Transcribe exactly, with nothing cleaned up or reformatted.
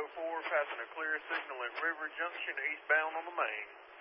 four, passing a clear signal at River Junction, eastbound on the main.